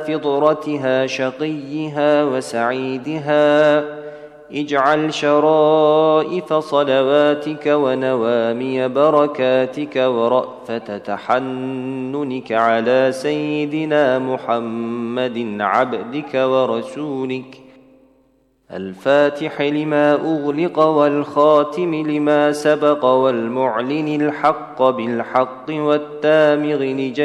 فطرتها شقيها وسعيدها. اجعل شرائف صلواتك ونوامي بركاتك ورأفة تحننك على سيدنا محمد عبدك ورسولك الفاتح لما أغلق والخاتم لما سبق والمعلن الحق بالحق والتامغ